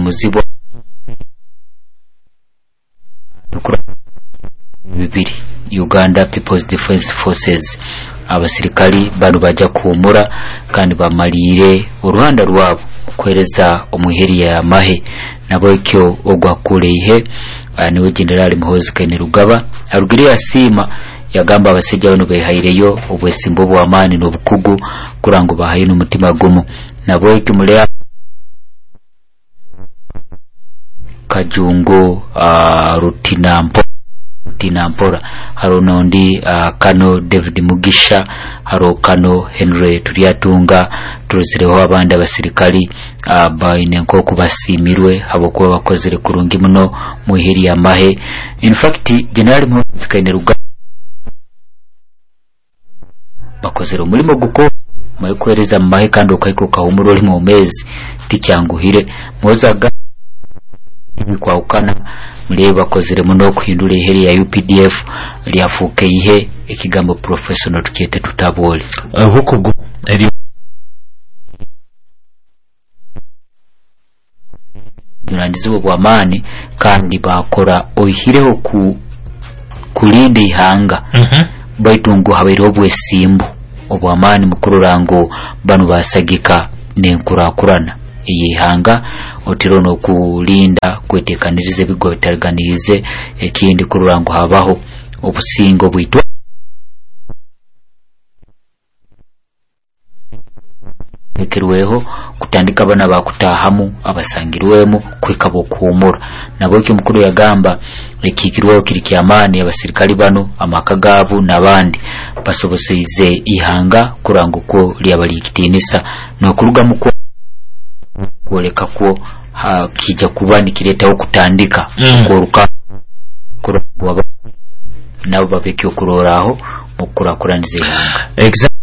muzibwa bibiri Uganda People's Defence Forces abasirikali bano bajja kuumura kandi bamalire uruhanda rwabo kwereza omuheriya ya mahe nabokyo ogwakuleihe niwe General Muhoozi Kainerugaba arugire asima yagamba abasejja bano behaireyo obwesimbo bw'amaani n'obukugu kurango bahaye n'umutima gumu nabokyo mulea Kajungo Rutina Mpora haro nondi Kano David Mugisha haro Kano Henry Turiatunga turuzireho abandi abasirikali baine nko kubasimirwe habo kuba bakozere kurungi muno muhiri ya mahe. In fact General Muhoozi Kainerugaba bakozere umurimo guko mayikwereza mahe kandi ukayiko kahumuro oli mu mezi ticyanguhire mozaga kwa ukana mleba kozere muno kuhindura iheri ya UPDF lyafuke ihe ikigambo professional tukete tutabole huko eri Dunandizo bw'amaani kandi bakora ohireho kulinde ihanga baitungu habeiro bwesimbu obw'amaani mukururango banu basagika nenkurakurana ihanga otirono kulinda kwetekanirize bigo bitariganize ekindi kururango habaho obusingo bwitwa ekirweho kutandika bana bakutahamu abasangirwemo kwekabo kuumura nabokyo mukuru yagamba ekikirweho kiriki amani abasirikali bano amakagavu nabandi basoboseize ihanga kurango ko lyabali kitinisa no kuruga muko koleka ko kijja kubani kireta okutandika koruka kurwa nabo babekyo kuroraho mukura kuranize ihanga